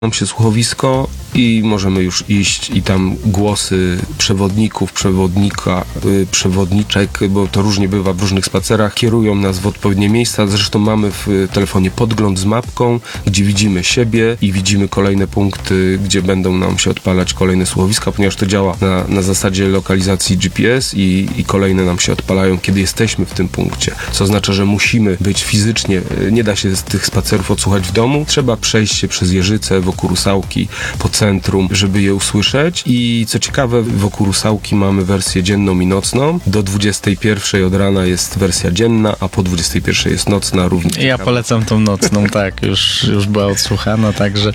nam się słuchowisko i możemy już iść i tam głosy przewodników, przewodniczek, bo to różnie bywa w różnych spacerach, kierują nas w odpowiednie miejsca. Zresztą mamy w telefonie podgląd z mapką, gdzie widzimy siebie i widzimy kolejne punkty, gdzie będą nam się odpalać kolejne słuchowiska, ponieważ to działa na zasadzie lokalizacji GPS i kolejne nam się odpalają, kiedy jesteśmy w tym punkcie. Co oznacza, że musimy być fizycznie, nie da się z tych spacerów odsłuchać w domu, trzeba przejść się przez Jeżyce, wokół Rusałki, po centrum, żeby je usłyszeć. I co ciekawe, wokół Rusałki mamy wersję dzienną i nocną. Do 21 od rana jest wersja dzienna, a po 21 jest nocna również. Ja polecam tą nocną, tak, już była odsłuchana, także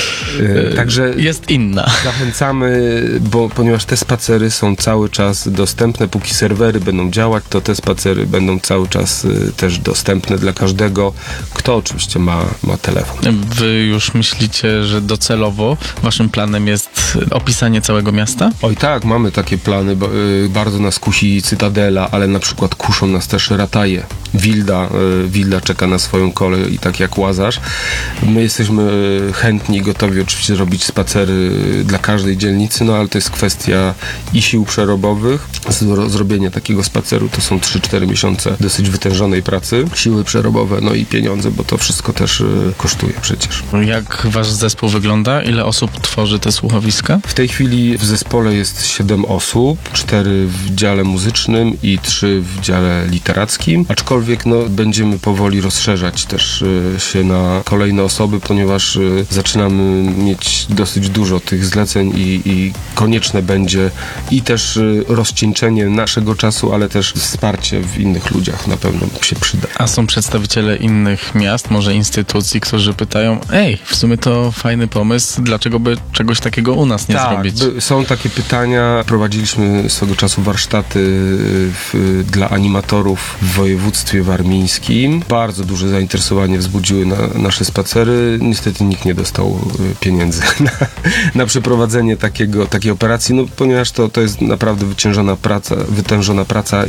jest inna. Zachęcamy, ponieważ te spacery są cały czas dostępne, póki serwery będą działać, to te spacery będą cały czas też dostępne dla każdego, kto oczywiście ma telefon. Wy już myślicie, że docelowo waszym planem jest opisanie całego miasta? Oj tak, mamy takie plany, bardzo nas kusi Cytadela, ale na przykład kuszą nas też Rataje. Wilda czeka na swoją kolej i tak jak Łazarz. My jesteśmy chętni i gotowi oczywiście robić spacery dla każdej dzielnicy, no ale to jest kwestia i sił przerobowych. Zrobienie takiego spaceru to są 3-4 miesiące dosyć wytężonej pracy, siły przerobowe, no i pieniądze, bo to wszystko też kosztuje przecież. Jak wasz zespół wygląda? Ile osób tworzy te słuchowiska? W tej chwili w zespole jest 7 osób, 4 w dziale muzycznym i 3 w dziale literackim, aczkolwiek będziemy powoli rozszerzać też się na kolejne osoby, ponieważ zaczynamy mieć dosyć dużo tych zleceń i konieczne będzie i też rozcieńczenie naszego czasu, ale też wsparcie w innych ludziach na pewno się przyda. A są przedstawiciele innych miast, może instytucji, którzy pytają, w sumie to fajny pomysł, dlaczego by czegoś takiego u nas nie zrobić? Są takie pytania. Prowadziliśmy swego czasu warsztaty dla animatorów w województwie warmińskim. Bardzo duże zainteresowanie wzbudziły nasze spacery. Niestety nikt nie dostał pieniędzy na przeprowadzenie takiej operacji, ponieważ to jest naprawdę wytężona praca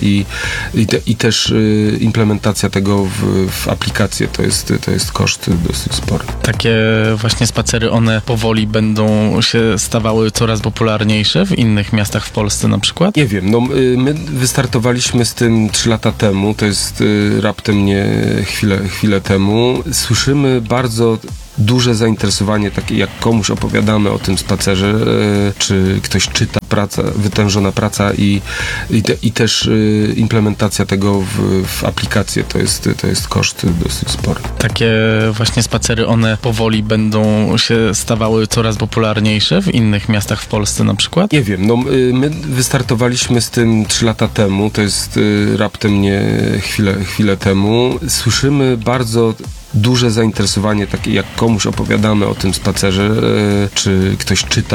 i też implementacja tego w aplikację to jest koszt dosyć spory. Takie właśnie spacery, one powoli będą się stawały coraz popularniejsze w innych miastach w Polsce na przykład? Nie wiem, my wystartowaliśmy z tym 3 lata temu, to jest raptem nie chwilę temu. Słyszymy bardzo duże zainteresowanie, takie jak komuś opowiadamy o tym spacerze, czy ktoś czyta, wytężona praca i też implementacja tego w aplikację to jest koszt dosyć spory. Takie właśnie spacery, one powoli będą się stawały coraz popularniejsze w innych miastach w Polsce na przykład? Nie wiem, my wystartowaliśmy z tym 3 lata temu, to jest raptem nie chwilę temu. Słyszymy bardzo duże zainteresowanie, takie jak komuś opowiadamy o tym spacerze, czy ktoś czyta,